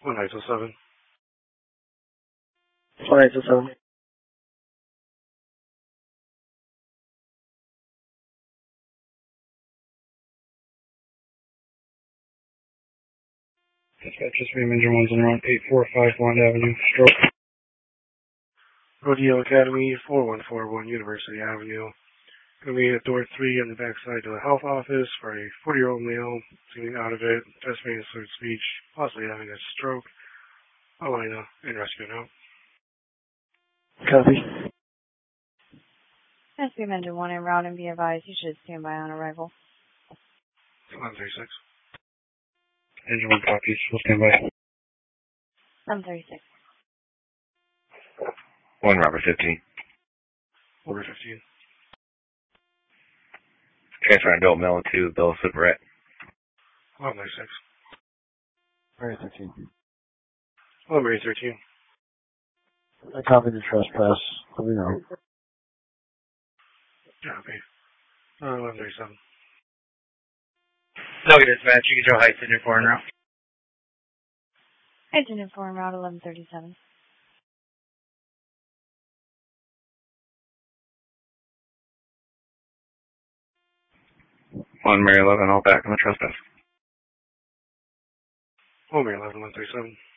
1-807. 1-807. Dispatch, just Stream Engine 1's on around 8451 Avenue, Stroke. Rodeo Academy, 4141 University Avenue. Going to be at door 3 on the backside to the health office for a 40-year-old male, seeming out of it, estimating slurred speech, possibly having a stroke. Alina, in rescue now. Copy. Stream Engine 1 en route and be advised you should stand by on arrival. 1136. Engine 1 copies, we'll stand by. 1136. 1 Robert 15. Over 15. Transfer adult male to Bill Superette. 1136. Mary 13. 1113. I copy the trespass. Let me know. Copy. 1137. No, dispatch, you can show heights in your foreign route. Engine in foreign route 1137. 1 Mary 11, all back on the trespass. 1 Mary 11, 137.